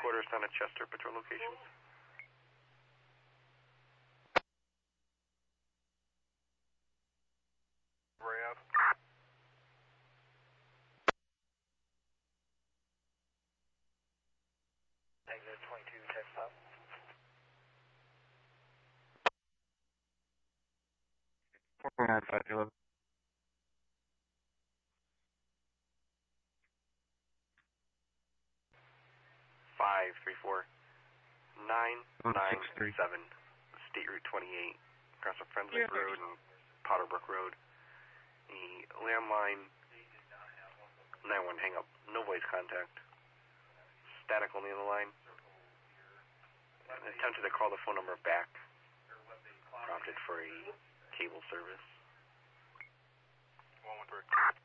headquarters down at Chester, patrol locations. Rev. Exit 22, text up. Five, 34997, State Route 28, across a Friendswick Road and Potterbrook Road. The landline, 91, hang up, no voice contact. Static only on the line. And attempted to call the phone number back, prompted for a cable service. 113.